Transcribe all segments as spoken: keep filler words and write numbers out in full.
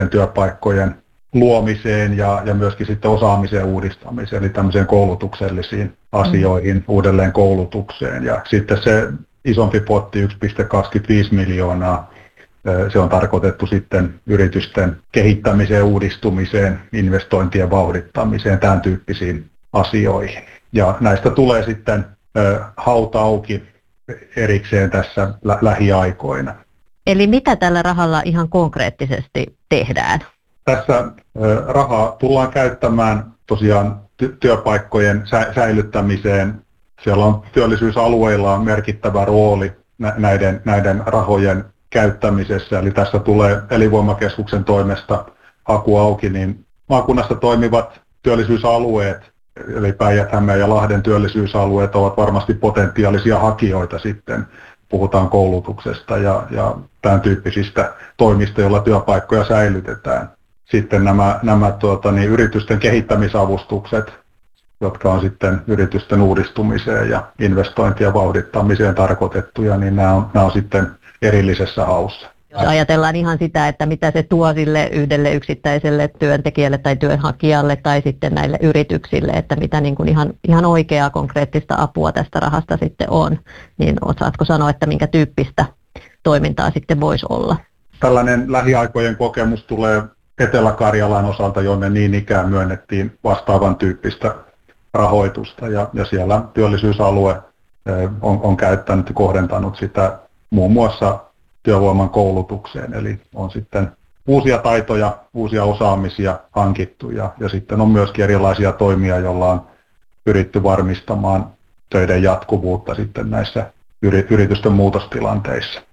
työpaikkojen luomiseen ja, ja myöskin sitten osaamisen uudistamiseen, eli tämmöiseen koulutuksellisiin asioihin, mm. uudelleen koulutukseen. Ja sitten se isompi potti, yksi pilkku kaksikymmentäviisi miljoonaa, se on tarkoitettu sitten yritysten kehittämiseen, uudistumiseen, investointien vauhdittamiseen, tämän tyyppisiin asioihin. Ja näistä tulee sitten hauta auki erikseen tässä lä- lähiaikoina. Eli mitä tällä rahalla ihan konkreettisesti tehdään? Tässä rahaa tullaan käyttämään tosiaan ty- työpaikkojen sä- säilyttämiseen. Siellä on työllisyysalueilla on merkittävä rooli nä- näiden, näiden rahojen käyttämisessä. Eli tässä tulee elinvoimakeskuksen toimesta haku auki, niin maakunnassa toimivat työllisyysalueet, eli Päijät-Hämeen ja Lahden työllisyysalueet ovat varmasti potentiaalisia hakijoita sitten. Puhutaan koulutuksesta ja, ja tämän tyyppisistä toimista, joilla työpaikkoja säilytetään. Sitten nämä, nämä tuota, niin, yritysten kehittämisavustukset, jotka on sitten yritysten uudistumiseen ja investointien vauhdittamiseen tarkoitettuja, niin nämä on, nämä on sitten erillisessä haussa. Jos ajatellaan ihan sitä, että mitä se tuo sille yhdelle yksittäiselle työntekijälle tai työnhakijalle tai sitten näille yrityksille, että mitä niin kuin ihan, ihan oikeaa konkreettista apua tästä rahasta sitten on, niin osaatko sanoa, että minkä tyyppistä toimintaa sitten voisi olla? Tällainen lähiaikojen kokemus tulee Etelä-Karjalan osalta, jonne niin ikään myönnettiin vastaavan tyyppistä rahoitusta ja, ja siellä työllisyysalue on, on käyttänyt ja kohdentanut sitä muun muassa työvoiman koulutukseen, eli on sitten uusia taitoja, uusia osaamisia hankittu ja, ja sitten on myöskin erilaisia toimia, joilla on pyritty varmistamaan töiden jatkuvuutta sitten näissä yri, yritysten muutostilanteissa.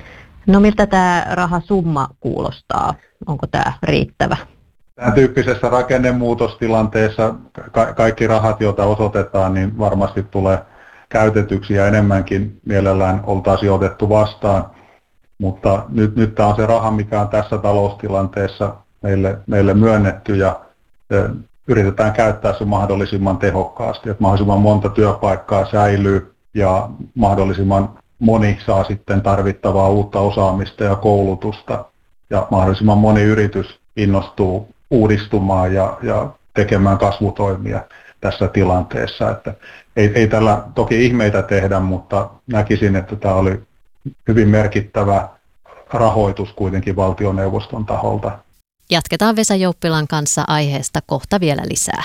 No miltä tämä rahasumma kuulostaa? Onko tämä riittävä? Tämän tyyppisessä rakennemuutostilanteessa ka- kaikki rahat, joita osoitetaan, niin varmasti tulee käytetyksi ja enemmänkin mielellään oltaisiin otettu vastaan. Mutta nyt, nyt tämä on se raha, mikä on tässä taloustilanteessa meille, meille myönnetty ja e, yritetään käyttää se mahdollisimman tehokkaasti, että mahdollisimman monta työpaikkaa säilyy ja mahdollisimman moni saa sitten tarvittavaa uutta osaamista ja koulutusta ja mahdollisimman moni yritys innostuu uudistumaan ja, ja tekemään kasvutoimia tässä tilanteessa. Että ei, ei tällä toki ihmeitä tehdä, mutta näkisin, että tämä oli hyvin merkittävä rahoitus kuitenkin valtioneuvoston taholta. Jatketaan Vesa Jouppilan kanssa aiheesta kohta vielä lisää.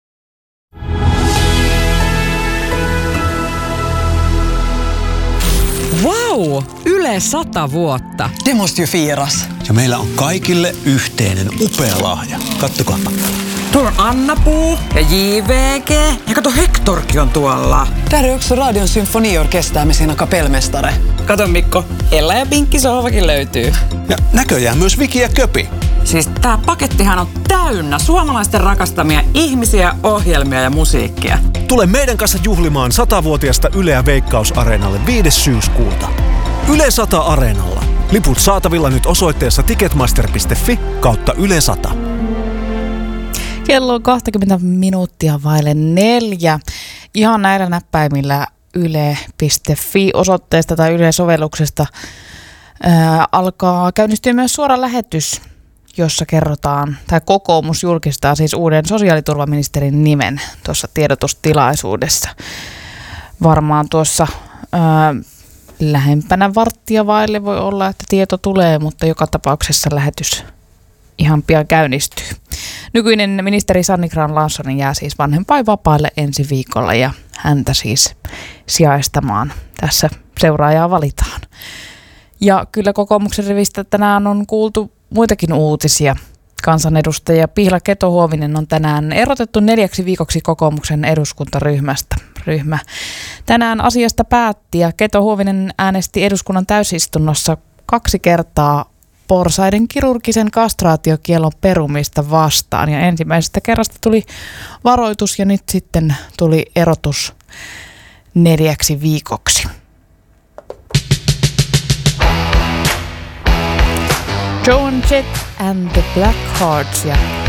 Wow! Yle sata vuotta. Det måste ju firas. Ja meillä on kaikille yhteinen upea lahja. Kattokaapa. Tuolla on Anna-Puu ja J V G. Ja kato, Hectorkin on tuolla. Där är också Radion symfoniorkester med sina kapellmästare. Kato Mikko, Ella ja Pinkki sohvakin löytyy. Ja näköjään myös Viki ja Köpi. Siis tää pakettihan on täynnä suomalaisten rakastamia ihmisiä, ohjelmia ja musiikkia. Tule meidän kanssa juhlimaan satavuotiaasta Yleä Veikkaus-areenalle viides syyskuuta. Yle sata Areenalla. Liput saatavilla nyt osoitteessa ticketmaster piste fi kautta Yle sata. Kello on kaksikymmentä minuuttia vaille neljä. Ihan näillä näppäimillä yle piste fi osoitteesta tai Yle-sovelluksesta ää, alkaa käynnistyä myös suora lähetys, jossa kerrotaan, tai kokoomus julkistaa siis uuden sosiaaliturvaministerin nimen tuossa tiedotustilaisuudessa. Varmaan tuossa ää, lähempänä varttia vaille voi olla, että tieto tulee, mutta joka tapauksessa lähetys ihan pian käynnistyy. Nykyinen ministeri Sanni Grahn-Laasonen jää siis vanhempainvapaalle ensi viikolla ja häntä siis sijaistamaan. Tässä seuraajaa valitaan. Ja kyllä kokoomuksen rivistä tänään on kuultu muitakin uutisia. Kansanedustaja Pihla Keto-Huovinen on tänään erotettu neljäksi viikoksi kokoomuksen eduskuntaryhmästä. Ryhmä tänään asiasta päätti ja Keto-Huovinen äänesti eduskunnan täysistunnossa kaksi kertaa porsaiden kirurgisen kastraatiokiellon perumista vastaan. Ja ensimmäisestä kerrasta tuli varoitus ja nyt sitten tuli erotus neljäksi viikoksi. Joan Jett and the Blackhearts ja